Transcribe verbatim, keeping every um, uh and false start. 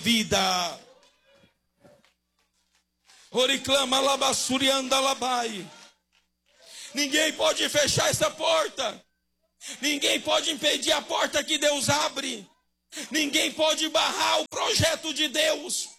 vida. Oriclama labassurianda labai. Ninguém pode fechar essa porta. Ninguém pode impedir a porta que Deus abre. Ninguém pode barrar o projeto de Deus.